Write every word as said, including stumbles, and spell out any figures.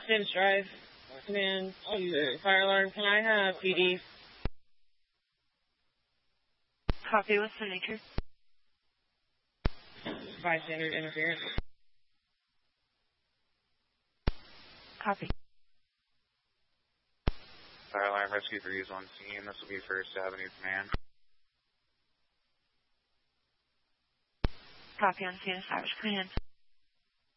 Sims Drive. Command. Oh, fire alarm. Can I have P D? Copy. What's the nature? Bystander interference. Copy. Fire alarm rescue three is on scene. This will be First Avenue Command. Copy on scene. Establish command.